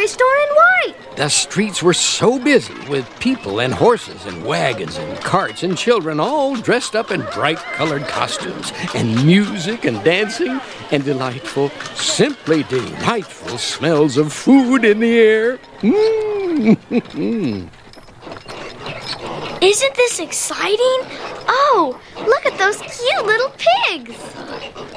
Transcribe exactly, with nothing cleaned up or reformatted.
Toy Store in white. The streets were so busy with people and horses and wagons and carts and children all dressed up in bright-colored costumes and music and dancing and delightful, simply delightful smells of food in the air. Mm. Isn't this exciting? Oh, look at those cute little pigs.